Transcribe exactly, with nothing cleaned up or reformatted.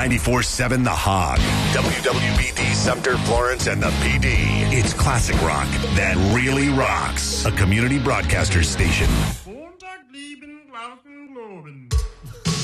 ninety-four seven The Hog. W W B D Sumter, Florence, and the P D. It's classic rock that really rocks. A community broadcaster station. Montag lieben, glauben